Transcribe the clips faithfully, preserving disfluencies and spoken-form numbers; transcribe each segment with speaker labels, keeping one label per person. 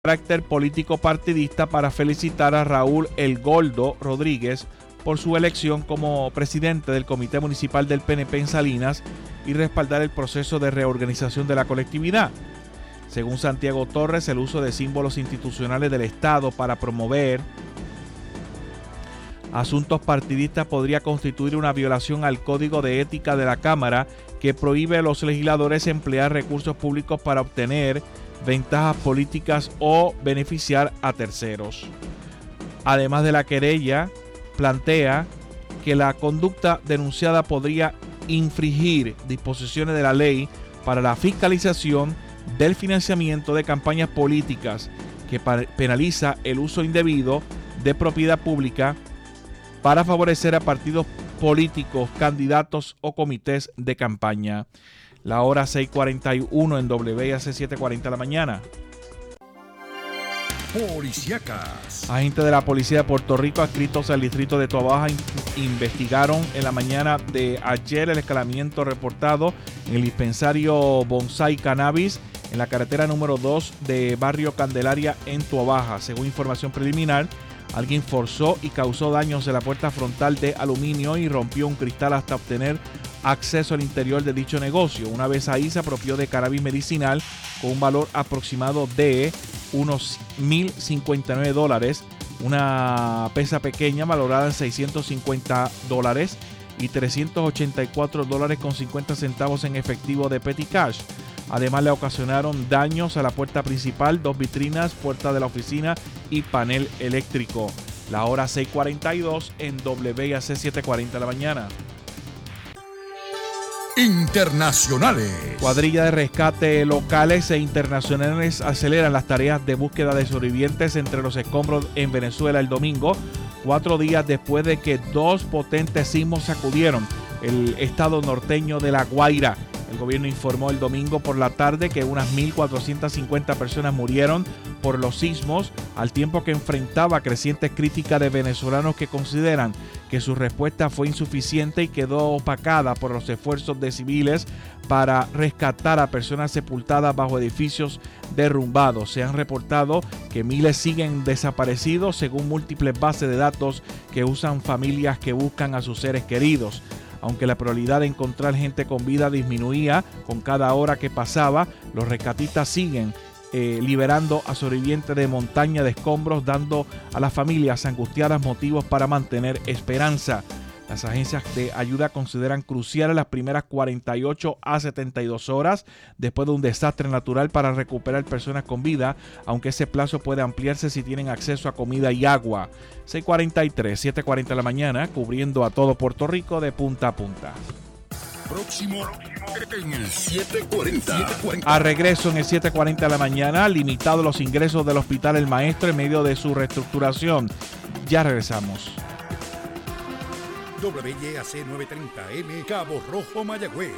Speaker 1: carácter político partidista para felicitar a Raúl El Gordo Rodríguez por su elección como presidente del Comité Municipal del P N P en Salinas y respaldar el proceso de reorganización de la colectividad. Según Santiago Torres, el uso de símbolos institucionales del Estado para promover asuntos partidistas podría constituir una violación al Código de Ética de la Cámara, que prohíbe a los legisladores emplear recursos públicos para obtener ventajas políticas o beneficiar a terceros. Además de la querella, plantea que la conducta denunciada podría infringir disposiciones de la ley para la fiscalización del financiamiento de campañas políticas, que penaliza el uso indebido de propiedad pública para favorecer a partidos políticos, candidatos o comités de campaña. La hora seis cuarenta y uno en W I A C siete cuarenta de la mañana.
Speaker 2: Policíacas.
Speaker 1: Agentes de la Policía de Puerto Rico adscritos al distrito de Toabaja in- investigaron en la mañana de ayer el escalamiento reportado en el dispensario Bonsai Cannabis en la carretera número dos de Barrio Candelaria en Toabaja. Según información preliminar, alguien forzó y causó daños en la puerta frontal de aluminio y rompió un cristal hasta obtener acceso al interior de dicho negocio. Una vez ahí, se apropió de cannabis medicinal con un valor aproximado de unos mil cincuenta y nueve dólares, una pesa pequeña valorada en seiscientos cincuenta dólares y trescientos ochenta y cuatro dólares con cincuenta centavos en efectivo de petty cash. Además, le ocasionaron daños a la puerta principal, dos vitrinas, puerta de la oficina y panel eléctrico. La hora seis cuarenta y dos en W I A C siete cuarenta de la mañana.
Speaker 2: Internacionales.
Speaker 1: Cuadrilla de rescate locales e internacionales aceleran las tareas de búsqueda de sobrevivientes entre los escombros en Venezuela el domingo, cuatro días después de que dos potentes sismos sacudieron el estado norteño de La Guaira. El gobierno informó el domingo por la tarde que unas mil cuatrocientas cincuenta personas murieron por los sismos, al tiempo que enfrentaba crecientes críticas de venezolanos que consideran que su respuesta fue insuficiente y quedó opacada por los esfuerzos de civiles para rescatar a personas sepultadas bajo edificios derrumbados. Se han reportado que miles siguen desaparecidos según múltiples bases de datos que usan familias que buscan a sus seres queridos. Aunque la probabilidad de encontrar gente con vida disminuía con cada hora que pasaba, los rescatistas siguen eh, liberando a sobrevivientes de montaña de escombros, dando a las familias angustiadas motivos para mantener esperanza. Las agencias de ayuda consideran cruciales las primeras cuarenta y ocho a setenta y dos horas después de un desastre natural para recuperar personas con vida, aunque ese plazo puede ampliarse si tienen acceso a comida y agua. seis cuarenta y tres, siete cuarenta de la mañana, cubriendo a todo Puerto Rico de punta a punta.
Speaker 2: Próximo en el siete cuarenta.
Speaker 1: A regreso en el siete cuarenta de la mañana, limitados los ingresos del Hospital El Maestro en medio de su reestructuración. Ya regresamos.
Speaker 2: W I A C novecientos treinta M, Cabo Rojo, Mayagüez.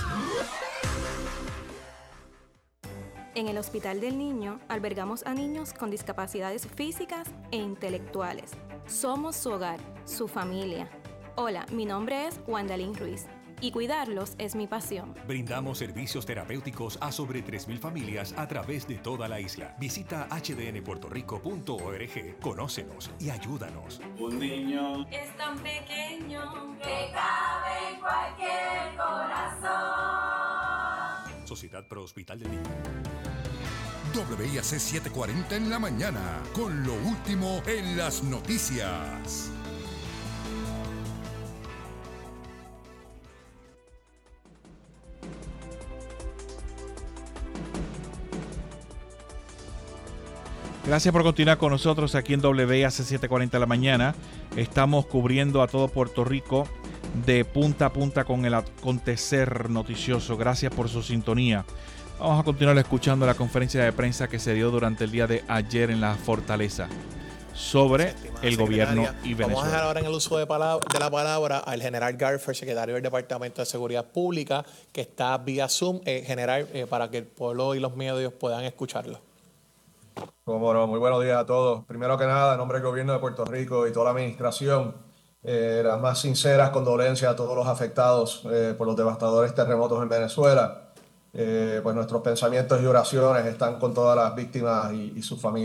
Speaker 3: En el Hospital del Niño albergamos a niños con discapacidades físicas e intelectuales. Somos su hogar, su familia. Hola, mi nombre es Wandalín Ruiz y cuidarlos es mi pasión.
Speaker 4: Brindamos servicios terapéuticos a sobre tres mil familias a través de toda la isla. Visita h d n puerto rico punto org, conócenos y ayúdanos.
Speaker 5: Un niño
Speaker 6: es tan pequeño que cabe en cualquier corazón.
Speaker 4: Sociedad Pro Hospital del Niño.
Speaker 2: W I A C setecientos cuarenta en la mañana, con lo último en las noticias.
Speaker 1: Gracias por continuar con nosotros aquí en W I A C setecientos cuarenta de la mañana. Estamos cubriendo a todo Puerto Rico de punta a punta con el acontecer noticioso. Gracias por su sintonía. Vamos a continuar escuchando la conferencia de prensa que se dio durante el día de ayer en la Fortaleza sobre el gobierno y Venezuela.
Speaker 7: Vamos a dejar ahora en el uso de, palabra, de la palabra al general Garfer, secretario del Departamento de Seguridad Pública, que está vía Zoom. Eh, general, eh, para que el pueblo y los medios puedan escucharlo.
Speaker 8: Cómo no, muy buenos días a todos. Primero que nada, en nombre del gobierno de Puerto Rico y toda la administración, eh, las más sinceras condolencias a todos los afectados eh, por los devastadores terremotos en Venezuela. eh, pues nuestros pensamientos y oraciones están con todas las víctimas y, y sus familias.